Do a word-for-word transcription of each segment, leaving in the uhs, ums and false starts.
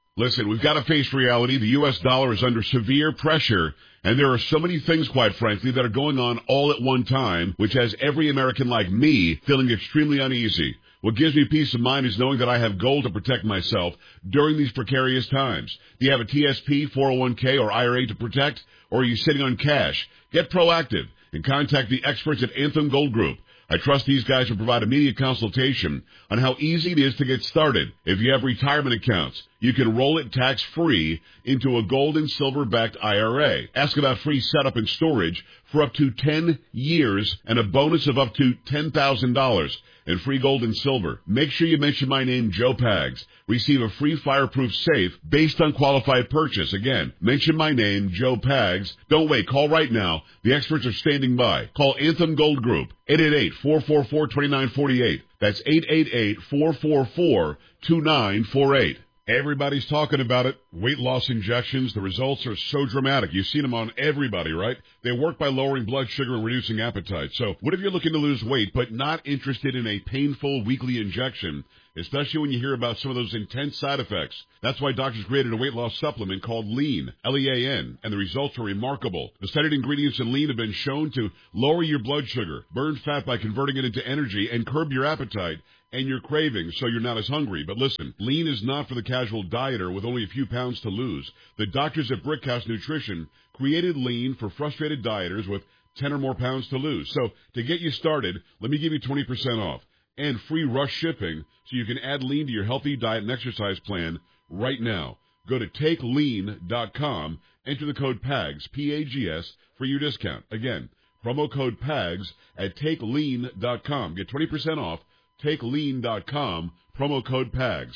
Listen, we've got to face reality. The U S dollar is under severe pressure, and there are so many things, quite frankly, that are going on all at one time, which has every American like me feeling extremely uneasy. What gives me peace of mind is knowing that I have gold to protect myself during these precarious times. Do you have a T S P, four oh one k, or I R A to protect, or are you sitting on cash? Get proactive and contact the experts at Anthem Gold Group. I trust these guys will provide immediate consultation on how easy it is to get started. If you have retirement accounts, you can roll it tax-free into a gold and silver-backed I R A. Ask about free setup and storage for up to ten years and a bonus of up to ten thousand dollars and free gold and silver. Make sure you mention my name, Joe Pags. Receive a free fireproof safe based on qualified purchase. Again, mention my name, Joe Pags. Don't wait. Call right now. The experts are standing by. Call Anthem Gold Group, eight eight eight, four four four, two nine four eight. That's eight eight eight, four four four, two nine four eight. Everybody's talking about it. Weight loss injections, the results are so dramatic. You've seen them on everybody, right? They work by lowering blood sugar and reducing appetite. So what if you're looking to lose weight but not interested in a painful weekly injection, especially when you hear about some of those intense side effects? That's why doctors created a weight loss supplement called Lean, L E A N, and the results are remarkable. The studied ingredients in Lean have been shown to lower your blood sugar, burn fat by converting it into energy, and curb your appetite and your cravings so you're not as hungry. But listen, Lean is not for the casual dieter with only a few pounds to lose. The doctors at Brickhouse Nutrition created Lean for frustrated dieters with ten or more pounds to lose. So to get you started, let me give you twenty percent off and free rush shipping so you can add Lean to your healthy diet and exercise plan right now. Go to take lean dot com, enter the code PAGS, P A G S, for your discount. Again, promo code PAGS at take lean dot com. Get twenty percent off. take lean dot com, promo code PAGS.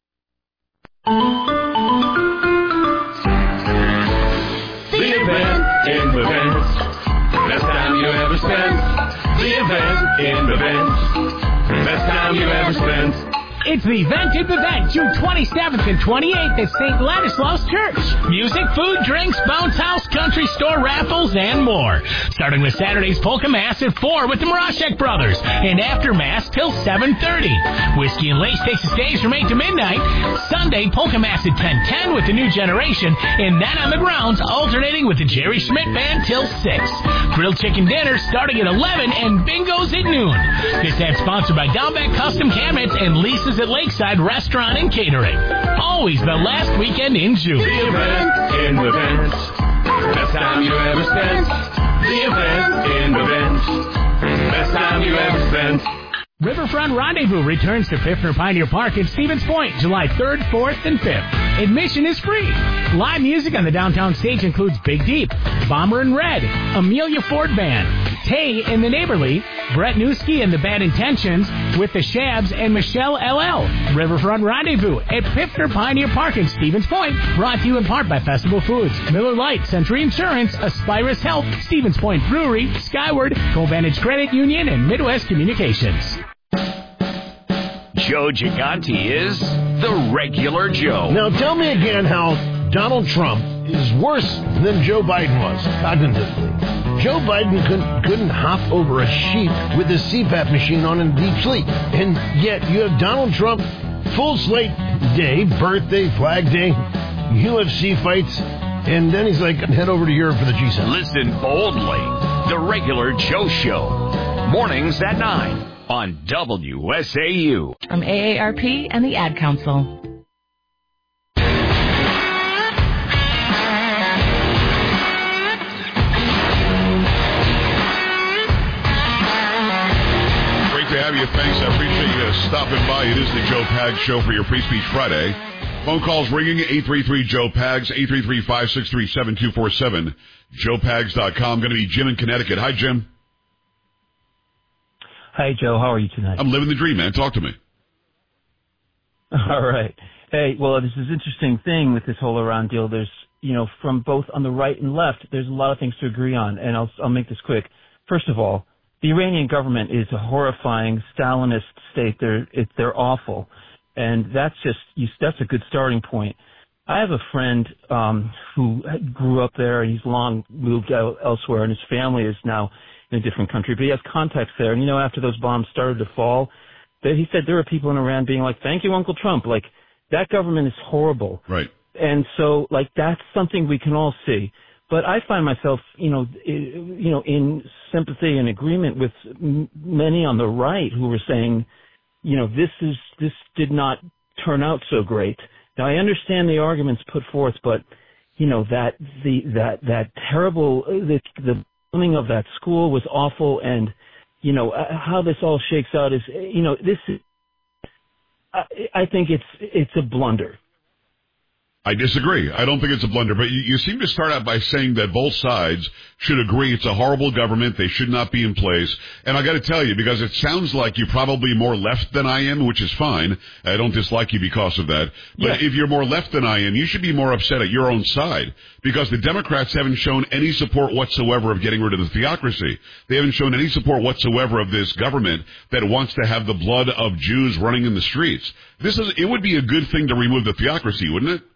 The event in the Vents. Best time you ever spent. The event in the Vents. Best time you ever spent. It's the event in the Vent, June twenty-seventh and twenty-eighth at Saint Ladislaus Church. Music, food, drinks, bounce house, country store raffles, and more. Starting with Saturday's Polka Mass at four with the Marashek Brothers, and after Mass till seven thirty. Whiskey and Lace takes the stage from eight to midnight. Sunday, Polka Mass at ten ten with the New Generation, and then on the grounds, alternating with the Jerry Schmidt Band till six. Grilled chicken dinner starting at eleven, and bingos at noon. This ad sponsored by Downback Custom Cabinets and Lisa's at Lakeside Restaurant and Catering. Always the last weekend in June. The event in the Vents. Best time you ever spent. The event in the Vents. Best time you ever spent. Riverfront Rendezvous returns to Piffner Pioneer Park in Stevens Point, July third, fourth, and fifth. Admission is free. Live music on the downtown stage includes Big Deep, Bomber and Red, Amelia Ford Band, Tay and the Neighborly, Brett Newski and the Bad Intentions with the Shabs and Michelle L L. Riverfront Rendezvous at Piffner Pioneer Park in Stevens Point, brought to you in part by Festival Foods, Miller Lite, Century Insurance, Aspirus Health, Stevens Point Brewery, Skyward, Covantage Credit Union, and Midwest Communications. Joe Gigante is the regular Joe. Now tell me again how Donald Trump is worse than Joe Biden was cognitively. Joe Biden couldn't, couldn't hop over a sheep with his C PAP machine on in deep sleep. And yet you have Donald Trump, full slate day, birthday, flag day, U F C fights, and then he's like, head over to Europe for the G seven. Listen boldly. The regular Joe Show. Mornings at nine. On W S A U. From A A R P and the Ad Council. Great to have you. Thanks. I appreciate you stopping by. It is the Joe Pags Show for your Free Speech Friday. Phone calls ringing, eight three three, Joe Pags, eight three three, five six three, seven two four seven, joe pags dot com. Going to be Jim in Connecticut. Hi, Jim. Hi, Joe. How are you tonight? I'm living the dream, man. Talk to me. All right. Hey, well, this is an interesting thing with this whole Iran deal. There's, you know, from both on the right and left, there's a lot of things to agree on, and I'll I'll make this quick. First of all, the Iranian government is a horrifying Stalinist state. They're it, they're awful, and that's just you, that's a good starting point. I have a friend um, who grew up there, and he's long moved out elsewhere, and his family is now in a different country, but he has contacts there. And, you know, after those bombs started to fall, that he said there were people in Iran being like, thank you, Uncle Trump. Like, that government is horrible. Right. And so, like, that's something we can all see. But I find myself, you know, you know, in sympathy and agreement with m- many on the right who were saying, you know, this is this did not turn out so great. Now, I understand the arguments put forth, but you know that the that that terrible the the bombing of that school was awful, and you know how this all shakes out is, you know, this is, I, I think it's it's a blunder. I disagree. I don't think it's a blunder, but you, you seem to start out by saying that both sides should agree it's a horrible government. They should not be in place. And I got to tell you, because it sounds like you're probably more left than I am, which is fine. I don't dislike you because of that. But Yeah. if you're more left than I am, you should be more upset at your own side, because the Democrats haven't shown any support whatsoever of getting rid of the theocracy. They haven't shown any support whatsoever of this government that wants to have the blood of Jews running in the streets. This is, it would be a good thing to remove the theocracy, wouldn't it?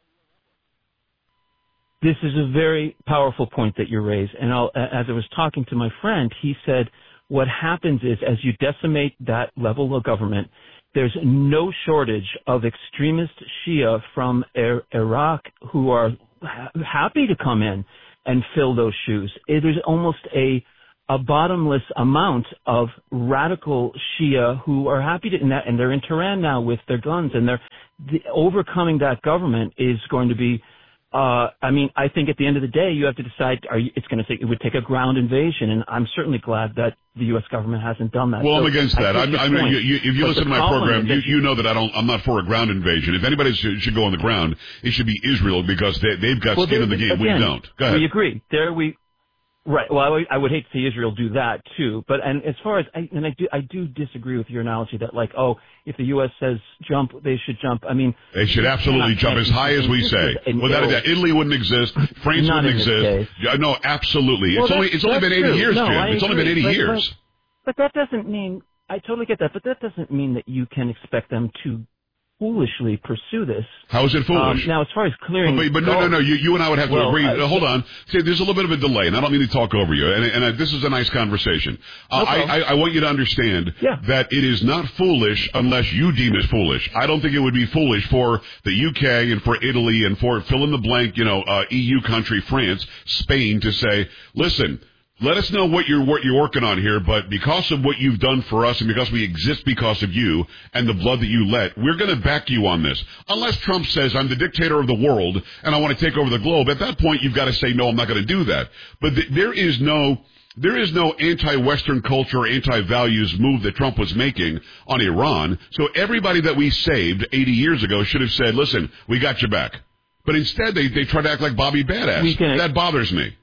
This is a very powerful point that you raise. And I'll, as I was talking to my friend, he said what happens is as you decimate that level of government, there's no shortage of extremist Shia from Ir- Iraq who are ha- happy to come in and fill those shoes. There's almost a a bottomless amount of radical Shia who are happy to, and, that, and they're in Tehran now with their guns, and they're the, overcoming that government is going to be. Uh, I mean, I think at the end of the day, you have to decide. Are you, it's going to take. It would take a ground invasion, and I'm certainly glad that the U S government hasn't done that. Well, so I'm against that. I I'm, take I'm, your point. you, you, if you But listen to the my problem program, is you, that you know that I don't. I'm not for a ground invasion. If anybody should, should go on the ground, it should be Israel, because they, they've got well, skin in the there- game. We again, don't. Go ahead. We agree. There we. Right. Well, I would, I would hate to see Israel do that too. But and as far as I, and I do I do disagree with your analogy that, like, oh, if the U S says jump, they should jump. I mean, They should absolutely jump as high as we say. Without a doubt, Italy wouldn't exist. France Not wouldn't in this exist. case. Yeah, no, absolutely. Well, it's only that's- it's only that's been eighty true. years, No, Jim. I It's only been agree. eighty But- years. But, but that doesn't mean I totally get that. But that doesn't mean that you can expect them to foolishly pursue this. How is it foolish? Um, now, as far as clearing, But, but no, no, no. You, you and I would have to Well, agree. I- Uh, hold on. See, there's a little bit of a delay, and I don't mean to talk over you. And, and uh, this is a nice conversation. Uh, No I, problem. I, I want you to understand Yeah. that it is not foolish unless you deem it foolish. I don't think it would be foolish for the U K and for Italy and for fill in the blank, you know, uh, E U country, France, Spain, to say, listen, let us know what you're what you're working on here, but because of what you've done for us and because we exist because of you and the blood that you let, we're going to back you on this. Unless Trump says, I'm the dictator of the world and I want to take over the globe, at that point you've got to say, no, I'm not going to do that. But th- there is no... There is no anti-Western culture or anti-values move that Trump was making on Iran. So everybody that we saved eighty years ago should have said, listen, we got your back. But instead they, they try to act like Bobby Badass. We can- That bothers me.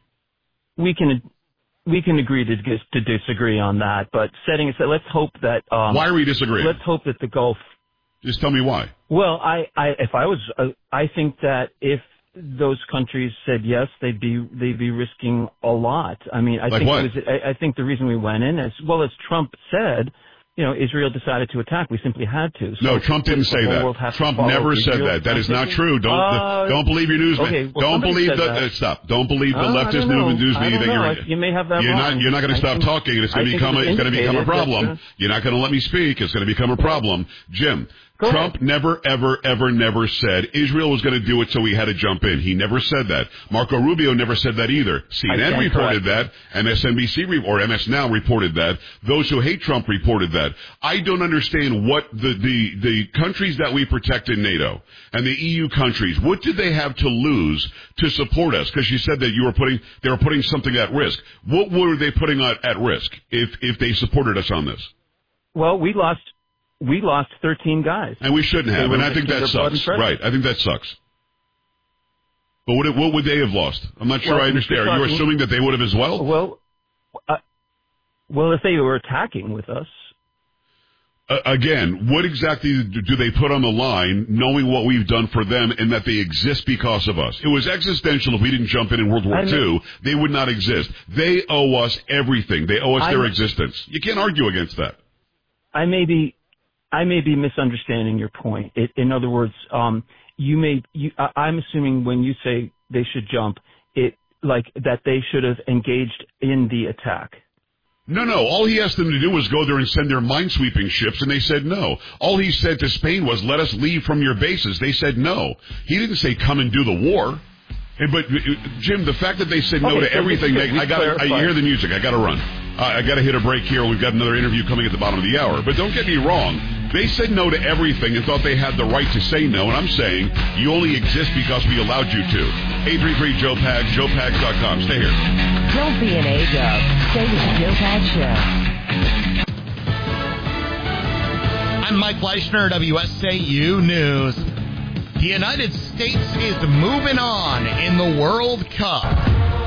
we can we can agree to dis- to disagree on that. But setting aside, let's hope that um, Why are we disagreeing? let's hope that the Gulf. Just tell me why. Well, I, I if I was, uh, I think that if those countries said yes, they'd be they'd be risking a lot. I mean, I Like think what? it was, I, I think the reason we went in, as well as Trump said, you know, Israel decided to attack. We simply had to. So No, Trump didn't the say whole that. world has to Trump follow never said Israel. that. That is not Trump true. Don't Uh, don't believe your newsman. okay, well, don't somebody believe said the that. uh, stop. Don't believe the Uh, I leftist don't know. movement news I media don't that know. you're. You may have that You're wrong. not. You're not going to I stop think- talking, and it's going I to think become. it was It's going to become a indicated that, problem. uh, You're not going to let me speak. It's going to become a problem, Jim. Go Trump ahead. never, ever, ever, never said Israel was going to do it, so he had to jump in. He never said that. Marco Rubio never said that either. C N N stand reported corrected. that. M S N B C re- or M S Now reported that. Those who hate Trump reported that. I don't understand what the, the, the countries that we protect in NATO and the E U countries, what did they have to lose to support us? Because you said that you were putting, they were putting something at risk. What were they putting at, at risk if, if they supported us on this? Well, we lost we lost thirteen guys. And we shouldn't They have, were and I think risking that their blood sucks. and treasure. Right, I think that sucks. But what, what would they have lost? I'm not sure Well, I understand. Are you talking- assuming that they would have as well? Well, uh, well, if they were attacking with us, Uh, again, what exactly do do they put on the line, knowing what we've done for them and that they exist because of us? It was existential if we didn't jump in in World War I mean- Two. They would not exist. They owe us everything. They owe us I their mean- existence. You can't argue against that. I may be, I may be misunderstanding your point. It, in other words, um, you may, you, I, I'm assuming when you say they should jump, it like that they should have engaged in the attack. No, no. All he asked them to do was go there and send their minesweeping ships, and they said no. All he said to Spain was, let us leave from your bases. They said no. He didn't say come and do the war. And, but, Jim, the fact that they said no okay, to so everything, they, I got. I hear the music. I got to run. Uh, I got to hit a break here. We've got another interview coming at the bottom of the hour. But don't get me wrong. They said no to everything and thought they had the right to say no. And I'm saying you only exist because we allowed you to. eight three three Joe Pags, joe pags dot com. Stay here. Don't be an A-dub. Stay with the Joe Pags Show. I'm Mike Fleischner, W S A U News. The United States is moving on in the World Cup.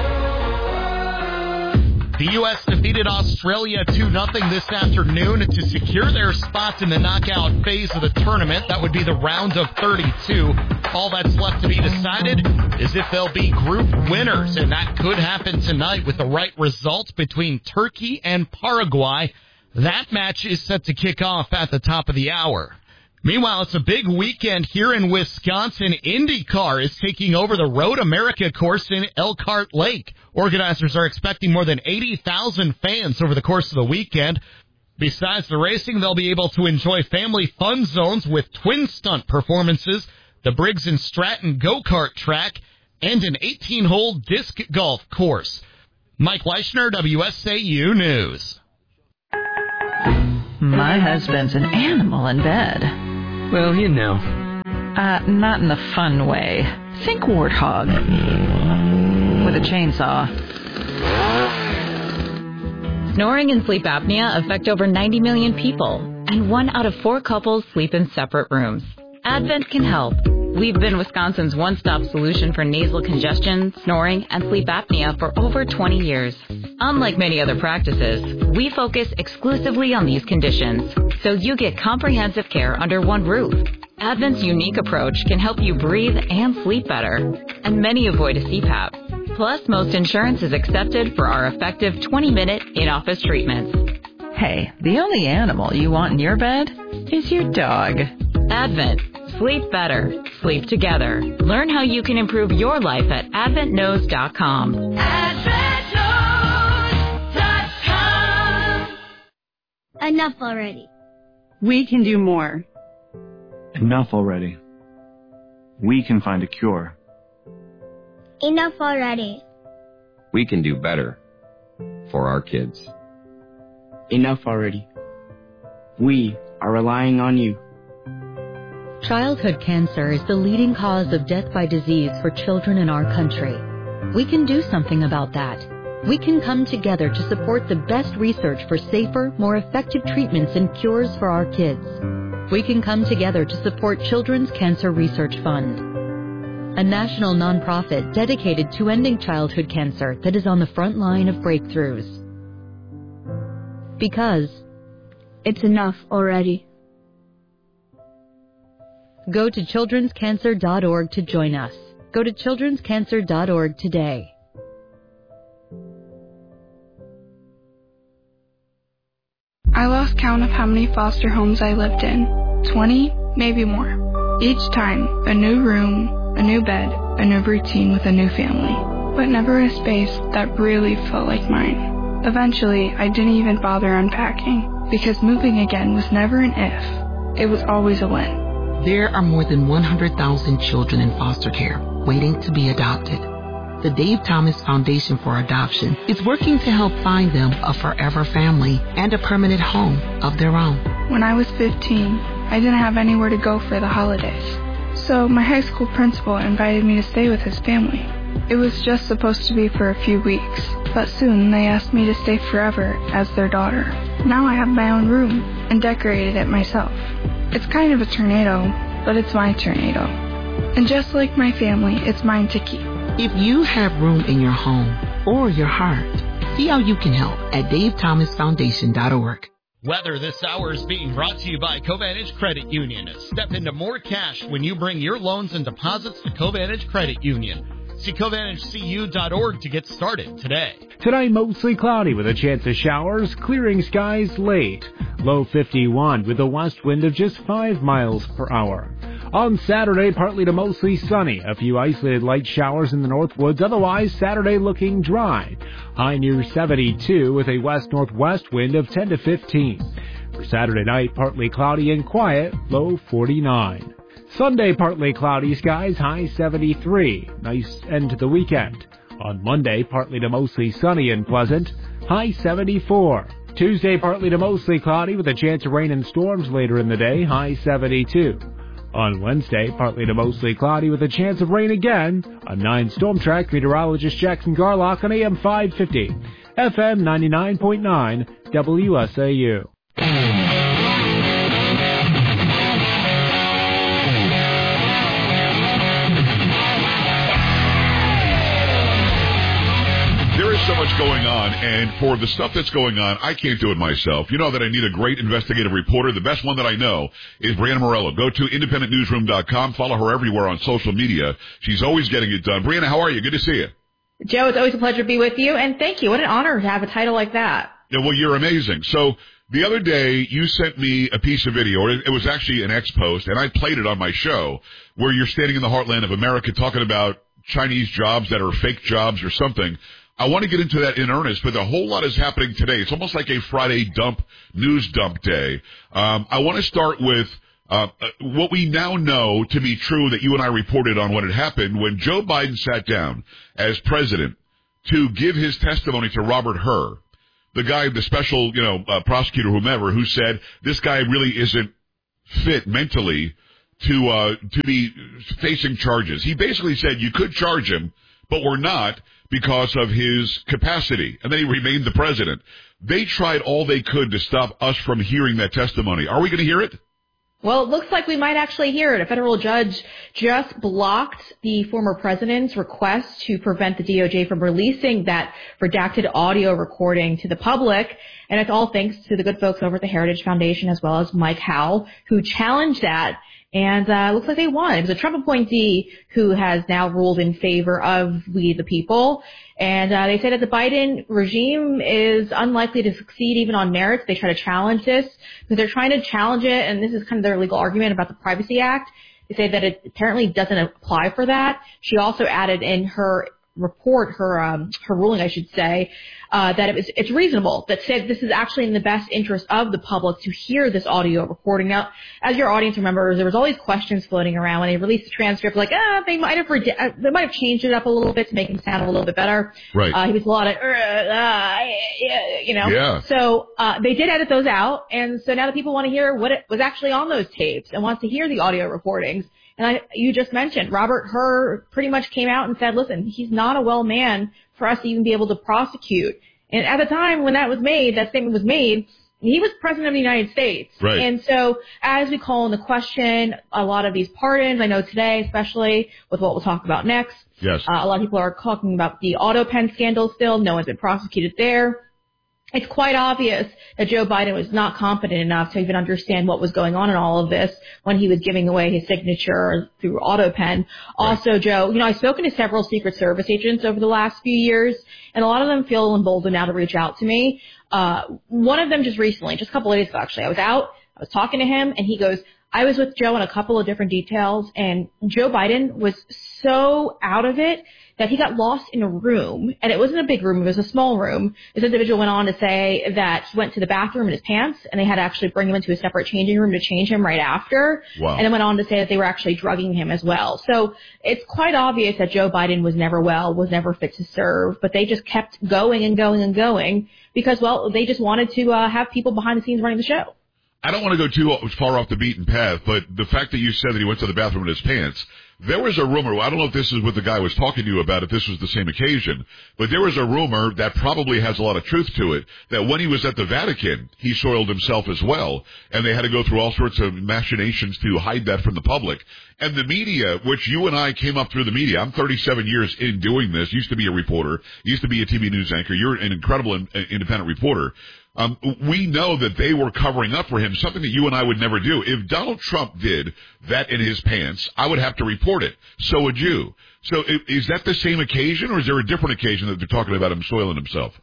The U S defeated Australia two nothing this afternoon to secure their spot in the knockout phase of the tournament. That would be the round of thirty-two. All that's left to be decided is if they'll be group winners, and that could happen tonight with the right result between Turkey and Paraguay. That match is set to kick off at the top of the hour. Meanwhile, it's a big weekend here in Wisconsin. IndyCar is taking over the Road America course in Elkhart Lake. Organizers are expecting more than eighty thousand fans over the course of the weekend. Besides the racing, they'll be able to enjoy family fun zones with twin stunt performances, the Briggs and Stratton go-kart track, and an eighteen-hole disc golf course. Mike Leischner, W S A U News. My husband's an animal in bed. Well, you know. Uh, not in the fun way. Think warthog. With a chainsaw. Snoring and sleep apnea affect over ninety million people, and one out of four couples sleep in separate rooms. Advent can help. We've been Wisconsin's one-stop solution for nasal congestion, snoring, and sleep apnea for over twenty years. Unlike many other practices, we focus exclusively on these conditions, so you get comprehensive care under one roof. Advent's unique approach can help you breathe and sleep better, and many avoid a C PAP. Plus, most insurance is accepted for our effective twenty-minute in-office treatments. Hey, the only animal you want in your bed is your dog. Advent. Sleep better. Sleep together. Learn how you can improve your life at advent knows dot com. advent knows dot com. Enough already. We can do more. Enough already. We can find a cure. Enough already. We can do better for our kids. Enough already. We are relying on you. Childhood cancer is the leading cause of death by disease for children in our country. We can do something about that. We can come together to support the best research for safer, more effective treatments and cures for our kids. We can come together to support Children's Cancer Research Fund, a national nonprofit dedicated to ending childhood cancer that is on the front line of breakthroughs. Because it's enough already. Go to children's cancer dot org to join us. Go to children's cancer dot org today. I lost count of how many foster homes I lived in. twenty, maybe more. Each time, a new room, a new bed, a new routine with a new family. But never a space that really felt like mine. Eventually, I didn't even bother unpacking, because moving again was never an if. It was always a when. There are more than one hundred thousand children in foster care waiting to be adopted. The Dave Thomas Foundation for Adoption is working to help find them a forever family and a permanent home of their own. When I was fifteen, I didn't have anywhere to go for the holidays. So my high school principal invited me to stay with his family. It was just supposed to be for a few weeks, but soon they asked me to stay forever as their daughter. Now I have my own room and decorated it myself. It's kind of a tornado, but it's my tornado. And just like my family, it's mine to keep. If you have room in your home or your heart, see how you can help at dave thomas foundation dot org. Weather this hour is being brought to you by Covantage Credit Union. Step into more cash when you bring your loans and deposits to Covantage Credit Union. See covantage c u dot org to get started today. Today, mostly cloudy with a chance of showers, clearing skies late. Low fifty-one with a west wind of just five miles per hour. On Saturday, partly to mostly sunny. A few isolated light showers in the north woods. Otherwise, Saturday looking dry. High near seventy-two with a west-northwest wind of ten to fifteen. For Saturday night, partly cloudy and quiet. Low forty-nine. Sunday, partly cloudy skies. High seventy-three. Nice end to the weekend. On Monday, partly to mostly sunny and pleasant. High seventy-four. Tuesday, partly to mostly cloudy with a chance of rain and storms later in the day. High seventy-two. On Wednesday, partly to mostly cloudy with a chance of rain again. On nine Storm Track, meteorologist Jackson Garlock on A M five fifty. F M ninety-nine point nine W S A U. So much going on, and for the stuff that's going on, I can't do it myself. You know that I need a great investigative reporter. The best one that I know is Brianna Morello. Go to independent newsroom dot com. Follow her everywhere on social media. She's always getting it done. Brianna, how are you? Good to see you. Joe, it's always a pleasure to be with you, and thank you. What an honor to have a title like that. Yeah, well, you're amazing. So the other day, you sent me a piece of video. It was actually an X post, and I played it on my show, where you're standing in the heartland of America talking about Chinese jobs that are fake jobs or something. I want to get into that in earnest, but a whole lot is happening today. It's almost like a Friday dump, news dump day. Um, I want to start with uh, what we now know to be true that you and I reported on what had happened when Joe Biden sat down as president to give his testimony to Robert Hur, the guy, the special, you know, uh, prosecutor, whomever, who said this guy really isn't fit mentally to uh, to be facing charges. He basically said you could charge him, but we're not, because of his capacity. And then he remained the president. They tried all they could to stop us from hearing that testimony. Are we going to hear it? Well, it looks like we might actually hear it. A federal judge just blocked the former president's request to prevent the D O J from releasing that redacted audio recording to the public. And it's all thanks to the good folks over at the Heritage Foundation, as well as Mike Howell, who challenged that. And uh looks like they won. It was a Trump appointee who has now ruled in favor of we the people. And uh they say that the Biden regime is unlikely to succeed even on merits. They try to challenge this because they're trying to challenge it, and this is kind of their legal argument about the Privacy Act. They say that it apparently doesn't apply for that. She also added in her report, her um her ruling, I should say, uh that it was it's reasonable, that said this is actually in the best interest of the public to hear this audio recording. Now, as your audience remembers, there was all these questions floating around when they released the transcript, like ah they might have rede- they might have changed it up a little bit to make him sound a little bit better. Right. Uh, he was a lot of uh, you know. Yeah. So uh they did edit those out, and so now the people want to hear what it was actually on those tapes and wants to hear the audio recordings. And I, you just mentioned Robert Hur pretty much came out and said, listen, he's not a well man for us to even be able to prosecute. And at the time when that was made, that statement was made, he was president of the United States. Right. And so as we call into question a lot of these pardons, I know today, especially with what we'll talk about next, yes, uh, a lot of people are talking about the AutoPen scandal still. No one's been prosecuted there. It's quite obvious that Joe Biden was not competent enough to even understand what was going on in all of this when he was giving away his signature through AutoPen. Also, right. Joe, you know, I've spoken to several Secret Service agents over the last few years, and a lot of them feel emboldened now to reach out to me. Uh, one of them just recently, just a couple of days ago, actually, I was out, I was talking to him, and he goes, I was with Joe on a couple of different details, and Joe Biden was so out of it that he got lost in a room, and it wasn't a big room, it was a small room. This individual went on to say that he went to the bathroom in his pants, and they had to actually bring him into a separate changing room to change him right after. Wow. And then went on to say that they were actually drugging him as well. So it's quite obvious that Joe Biden was never well, was never fit to serve, but they just kept going and going and going because, well, they just wanted to uh, have people behind the scenes running the show. I don't want to go too far off the beaten path, but the fact that you said that he went to the bathroom in his pants, there was a rumor, I don't know if this is what the guy was talking to you about, if this was the same occasion, but there was a rumor that probably has a lot of truth to it, that when he was at the Vatican, he soiled himself as well, and they had to go through all sorts of machinations to hide that from the public. And the media, which you and I came up through the media, I'm thirty-seven years in doing this, used to be a reporter, used to be a T V news anchor, you're an incredible in, independent reporter. Um, we know that they were covering up for him, something that you and I would never do. If Donald Trump did that in his pants, I would have to report it. So would you. So is that the same occasion, or is there a different occasion that they're talking about him soiling himself?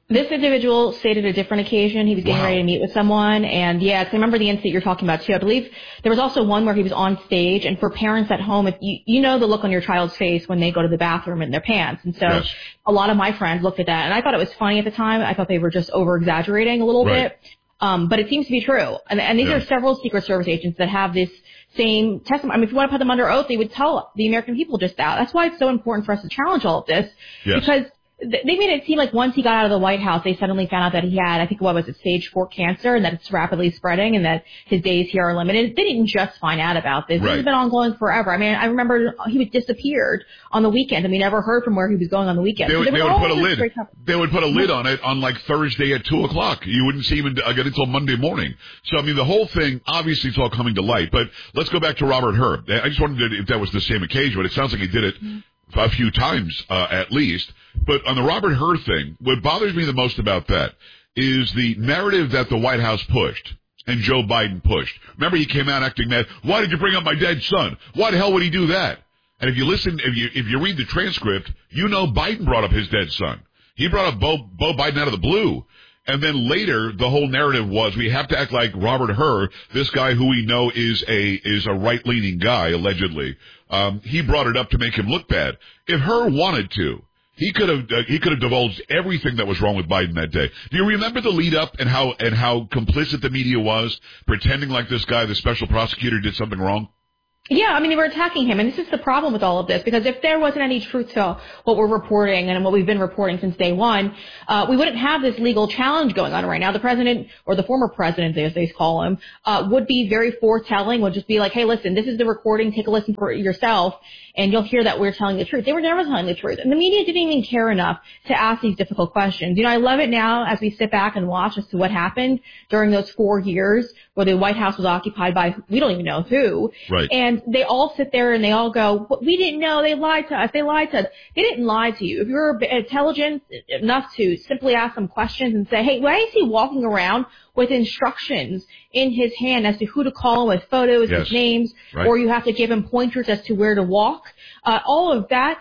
This individual stated a different occasion. He was getting wow. ready to meet with someone. And, yeah, I remember the incident you're talking about, too. I believe there was also one where he was on stage. And for parents at home, if you, you know the look on your child's face when they go to the bathroom in their pants. And so yes. a lot of my friends looked at that. And I thought it was funny at the time. I thought they were just over-exaggerating a little right. bit. Um, but it seems to be true. And, and these yeah. are several Secret Service agents that have this same testimony. I mean, if you want to put them under oath, they would tell the American people just that. That's why it's so important for us to challenge all of this. Yes. Because they made it seem like once he got out of the White House, they suddenly found out that he had, I think, what was it, stage four cancer, and that it's rapidly spreading, and that his days here are limited. They didn't just find out about this. Right. This has been ongoing forever. I mean, I remember he would disappeared on the weekend, and we never heard from where he was going on the weekend. They would, so they would put a lid. They would put a lid on it on like Thursday at two o'clock. You wouldn't see him again until Monday morning. So I mean, the whole thing obviously it's all coming to light. But let's go back to Robert Hur. I just wondered if that was the same occasion, but it sounds like he did it a few times uh, at least. But on the Robert Hur thing, what bothers me the most about that is the narrative that the White House pushed and Joe Biden pushed. Remember, he came out acting mad. Why did you bring up my dead son? Why the hell would he do that? And if you listen, if you if you read the transcript, you know Biden brought up his dead son. He brought up Bo, Bo Biden out of the blue. And then later, the whole narrative was we have to act like Robert Hur, this guy who we know is a is a right-leaning guy, allegedly. Um, he brought it up to make him look bad. If Hur wanted to, he could have uh, he could have divulged everything that was wrong with Biden that day. Do you remember the lead up and how and how complicit the media was, pretending like this guy, the special prosecutor, did something wrong? Yeah, I mean, they were attacking him, and this is the problem with all of this, because if there wasn't any truth to what we're reporting and what we've been reporting since day one, uh, we wouldn't have this legal challenge going on right now. The president, or the former president, as they call him, uh, would be very foretelling, would just be like, hey, listen, this is the recording, take a listen for yourself, and you'll hear that we're telling the truth. They were never telling the truth, and the media didn't even care enough to ask these difficult questions. You know, I love it now as we sit back and watch as to what happened during those four years where the White House was occupied by, we don't even know who. Right. And they all sit there and they all go, we didn't know, they lied to us, they lied to us. They didn't lie to you. If you're intelligent enough to simply ask them questions and say, hey, why is he walking around with instructions in his hand as to who to call with photos, yes. with names, right. or you have to give him pointers as to where to walk, uh, all of that.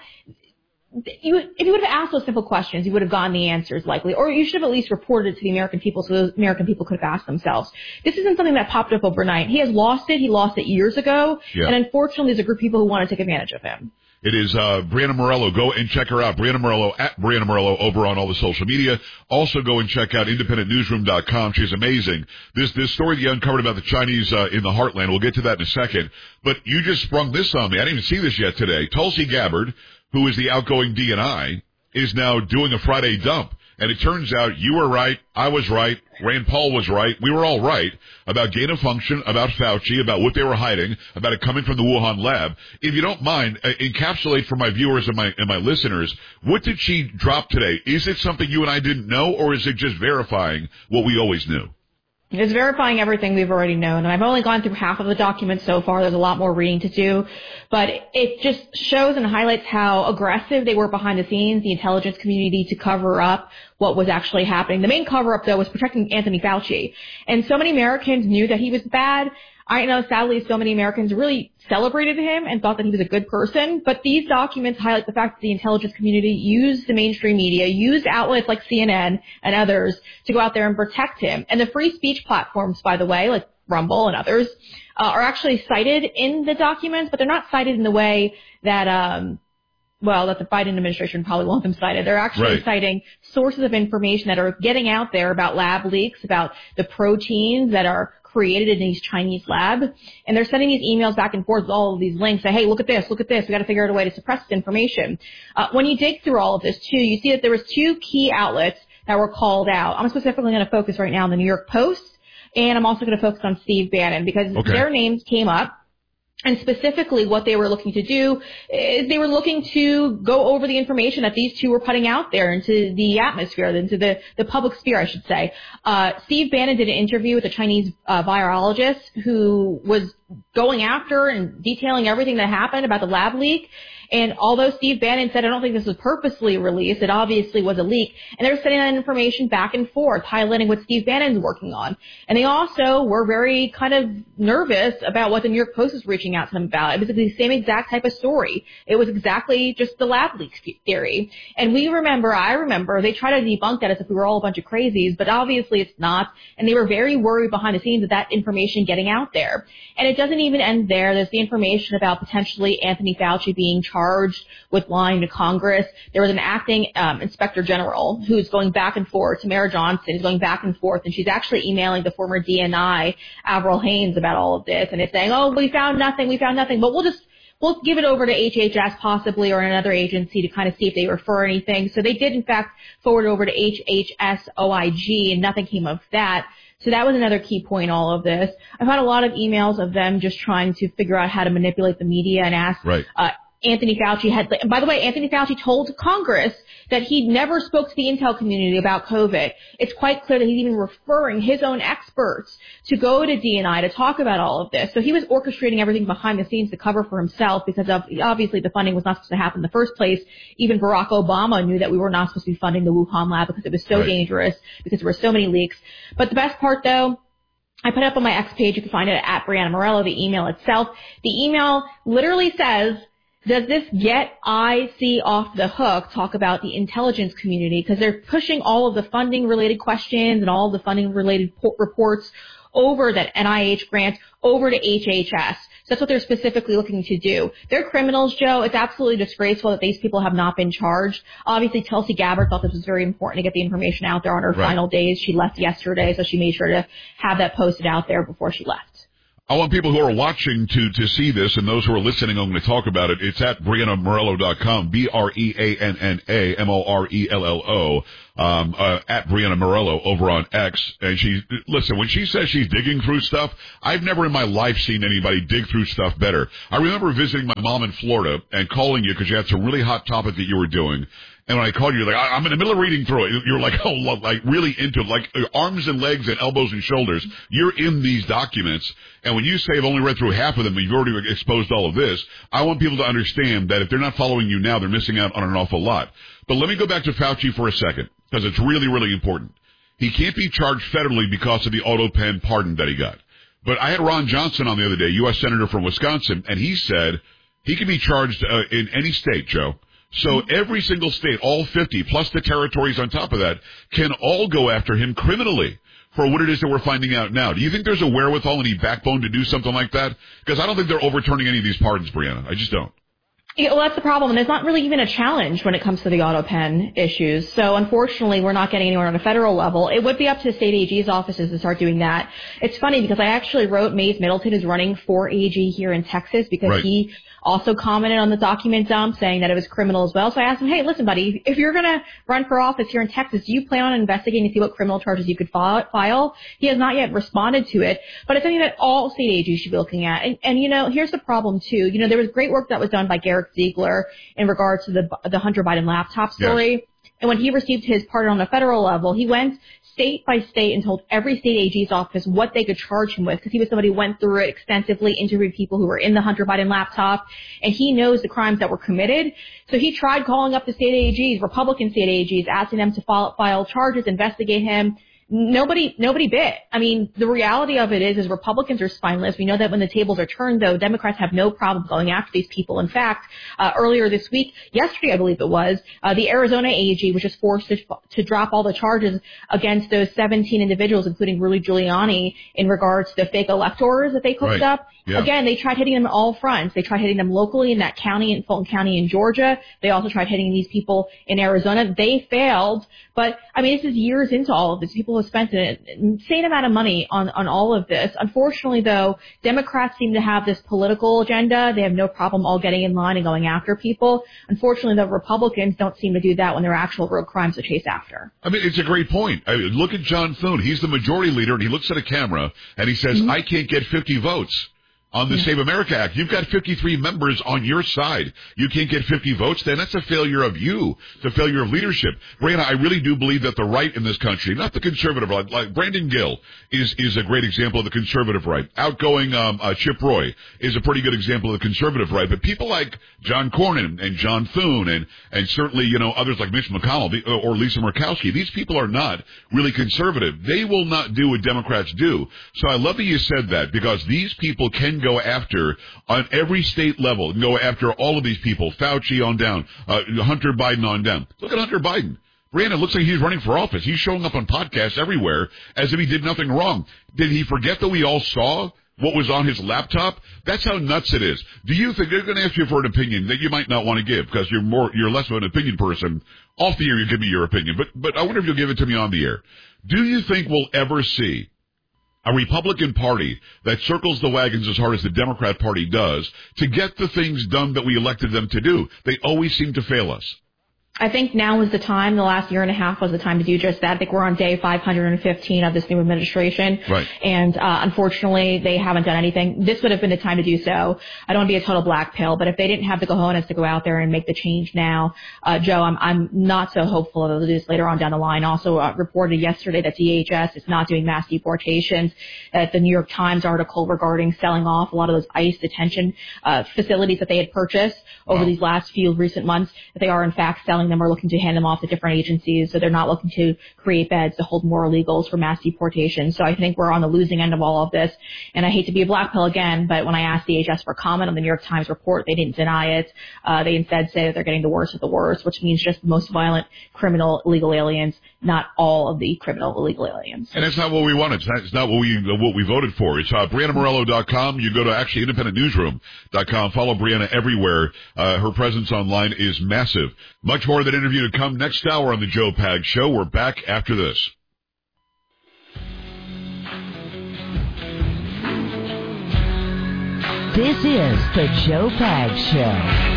You, if you would have asked those simple questions, you would have gotten the answers likely, or you should have at least reported it to the American people so those American people could have asked themselves. This isn't something that popped up overnight. He has lost it. He lost it years ago. Yeah. And unfortunately, there's a group of people who want to take advantage of him. It is uh, Brianna Morello. Go and check her out. Brianna Morello, at Brianna Morello, over on all the social media. Also go and check out independent newsroom dot com. She's amazing. This this story that you uncovered about the Chinese uh, in the heartland, we'll get to that in a second. But you just sprung this on me. I didn't even see this yet today. Tulsi Gabbard, who is the outgoing D and I, is now doing a Friday dump. And it turns out you were right, I was right, Rand Paul was right, we were all right about gain of function, about Fauci, about what they were hiding, about it coming from the Wuhan lab. If you don't mind, uh, encapsulate for my viewers and my and my listeners, what did she drop today? Is it something you and I didn't know, or is it just verifying what we always knew? It's verifying everything we've already known, and I've only gone through half of the document so far. There's a lot more reading to do, but it just shows and highlights how aggressive they were behind the scenes, the intelligence community, to cover up what was actually happening. The main cover-up, though, was protecting Anthony Fauci, and so many Americans knew that he was bad. I know, sadly, so many Americans really celebrated him and thought that he was a good person. But these documents highlight the fact that the intelligence community used the mainstream media, used outlets like C N N and others to go out there and protect him. And the free speech platforms, by the way, like Rumble and others, uh, are actually cited in the documents, but they're not cited in the way that, um, well, that the Biden administration probably want them cited. They're actually right. citing sources of information that are getting out there about lab leaks, about the proteins that are created in these Chinese labs, and they're sending these emails back and forth with all of these links, say, hey, look at this, look at this, we got to figure out a way to suppress this information. Uh, when you dig through all of this, too, you see that there was two key outlets that were called out. I'm specifically going to focus right now on the New York Post, and I'm also going to focus on Steve Bannon, because okay. their names came up. And specifically what they were looking to do is they were looking to go over the information that these two were putting out there into the atmosphere, into the, the public sphere, I should say. Uh, Steve Bannon did an interview with a Chinese uh, virologist who was going after and detailing everything that happened about the lab leak. And although Steve Bannon said, I don't think this was purposely released, it obviously was a leak. And they were sending that information back and forth, highlighting what Steve Bannon's working on. And they also were very kind of nervous about what the New York Post was reaching out to them about. It was the same exact type of story. It was exactly just the lab leak theory. And we remember, I remember, they tried to debunk that as if we were all a bunch of crazies, but obviously it's not. And they were very worried behind the scenes of that information getting out there. And it doesn't even end there. There's the information about potentially Anthony Fauci being charged charged with lying to Congress. There was an acting um, inspector general who's going back and forth. Tamara Johnson is going back and forth, and she's actually emailing the former D N I, Avril Haines, about all of this. And it's saying, oh, we found nothing, we found nothing, but we'll just we'll give it over to H H S possibly or another agency to kind of see if they refer anything. So they did, in fact, forward over to H H S O I G, and nothing came of that. So that was another key point in all of this. I've had a lot of emails of them just trying to figure out how to manipulate the media and ask right. uh, Anthony Fauci had, and by the way, Anthony Fauci told Congress that he never spoke to the intel community about COVID. It's quite clear that he's even referring his own experts to go to D N I to talk about all of this. So he was orchestrating everything behind the scenes to cover for himself because of, obviously the funding was not supposed to happen in the first place. Even Barack Obama knew that we were not supposed to be funding the Wuhan lab because it was so right. dangerous, because there were so many leaks. But the best part though, I put it up on my X page. You can find it at Brianna Morello, the email itself. The email literally says, does this get I C off the hook? Talk about the intelligence community, because they're pushing all of the funding related questions and all of the funding related reports over that N I H grant over to H H S. So that's what they're specifically looking to do. They're criminals, Joe. It's absolutely disgraceful that these people have not been charged. Obviously, Tulsi Gabbard thought this was very important to get the information out there on her right. final days. She left yesterday, so she made sure to have that posted out there before she left. I want people who are watching to, to see this, and those who are listening, I'm going to talk about it. It's at Brianna Morello dot com, B R E A N N A M O R E L L O, um, uh, at Brianna Morello over on X. And she, listen, when she says she's digging through stuff, I've never in my life seen anybody dig through stuff better. I remember visiting my mom in Florida and calling you because you had some really hot topic that you were doing. And when I called you, you're like, I'm in the middle of reading through it. You're like, oh, like really into it, like arms and legs and elbows and shoulders. You're in these documents. And when you say I've only read through half of them and you've already exposed all of this, I want people to understand that if they're not following you now, they're missing out on an awful lot. But let me go back to Fauci for a second, because it's really, really important. He can't be charged federally because of the auto pen pardon that he got. But I had Ron Johnson on the other day, U S Senator from Wisconsin, and he said he can be charged uh, in any state, Joe. So every single state, all fifty, plus the territories on top of that, can all go after him criminally for what it is that we're finding out now. Do you think there's a wherewithal, any backbone to do something like that? Because I don't think they're overturning any of these pardons, Brianna. I just don't. Yeah, well, that's the problem. And there's not really even a challenge when it comes to the auto pen issues. So unfortunately, we're not getting anywhere on a federal level. It would be up to state A G's offices to start doing that. It's funny because I actually wrote Mays Middleton is running for A G here in Texas because right. he also commented on the document dump saying that it was criminal as well. So I asked him, hey, listen, buddy, if you're going to run for office here in Texas, do you plan on investigating to see what criminal charges you could file? He has not yet responded to it, but it's something that all state A Gs should be looking at. And, and, you know, here's the problem, too. You know, there was great work that was done by Garrett Ziegler in regards to the the Hunter Biden laptop story. Yes. And when he received his pardon on the federal level, he went state by state and told every state A G's office what they could charge him with, because he was somebody who went through it extensively, interviewed people who were in the Hunter Biden laptop, and he knows the crimes that were committed. So he tried calling up the state A Gs, Republican state A Gs, asking them to file, file charges, investigate him. Nobody, nobody bit. I mean, the reality of it is, is Republicans are spineless. We know that when the tables are turned, though, Democrats have no problem going after these people. In fact, uh, earlier this week, yesterday, I believe it was, uh, the Arizona A G was just forced to, to drop all the charges against those seventeen individuals, including Rudy Giuliani, in regards to the fake electors that they cooked right. up. Yeah. Again, they tried hitting them on all fronts. They tried hitting them locally in that county, in Fulton County in Georgia. They also tried hitting these people in Arizona. They failed. But, I mean, this is years into all of this. People have spent an insane amount of money on, on all of this. Unfortunately, though, Democrats seem to have this political agenda. They have no problem all getting in line and going after people. Unfortunately, the Republicans don't seem to do that when there are actual real crimes to chase after. I mean, it's a great point. I mean, look at John Thune. He's the majority leader, and he looks at a camera, and he says, mm-hmm. I can't get fifty votes. on the Save America Act. You've got fifty-three members on your side. You can't get fifty votes, then that's a failure of you. It's a failure of leadership. Brianna, I really do believe that the right in this country, not the conservative right, like Brandon Gill is is a great example of the conservative right. Outgoing um, uh, Chip Roy is a pretty good example of the conservative right. But people like John Cornyn and John Thune and, and certainly, you know, others like Mitch McConnell or Lisa Murkowski, these people are not really conservative. They will not do what Democrats do. So I love that you said that, because these people can go after on every state level, and go after all of these people, Fauci on down, uh, Hunter Biden on down. Look at Hunter Biden. Brianna, it looks like he's running for office. He's showing up on podcasts everywhere as if he did nothing wrong. Did he forget that we all saw what was on his laptop? That's how nuts it is. Do you think they're going to ask you for an opinion that you might not want to give because you're more, you're less of an opinion person? Off the air, you give me your opinion, but, but I wonder if you'll give it to me on the air. Do you think we'll ever see a Republican Party that circles the wagons as hard as the Democrat Party does to get the things done that we elected them to do? They always seem to fail us. I think now is the time, the last year and a half was the time to do just that. I think we're on day five hundred fifteen of this new administration. Right. And, uh, unfortunately, they haven't done anything. This would have been the time to do so. I don't want to be a total black pill, but if they didn't have the cojones to go out there and make the change now, uh, Joe, I'm, I'm not so hopeful that they'll do this later on down the line. Also, uh, reported yesterday that D H S is not doing mass deportations. That the New York Times article regarding selling off a lot of those ICE detention, uh, facilities that they had purchased over wow. these last few recent months, that they are in fact selling them, are looking to hand them off to different agencies, so they're not looking to create beds to hold more illegals for mass deportation. So I think we're on the losing end of all of this, and I hate to be a black pill again, but when I asked D H S for comment on the New York Times report, they didn't deny it. Uh, they instead say that they're getting the worst of the worst, which means just the most violent criminal illegal aliens, not all of the criminal illegal aliens. And it's not what we wanted. It's not, it's not what we what we voted for. It's uh, Brianna Morello dot com. You go to actually independent newsroom dot com. Follow Brianna everywhere. Uh, her presence online is massive. Much more of that interview to come next hour on the Joe Pags Show. We're back after this. This is the Joe Pags Show.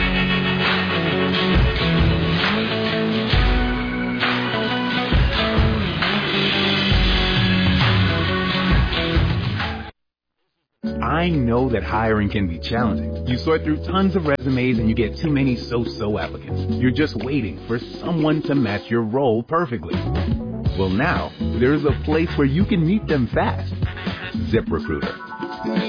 I know that hiring can be challenging. You sort through tons of resumes and you get too many so-so applicants. You're just waiting for someone to match your role perfectly. Well, now, there's a place where you can meet them fast. ZipRecruiter.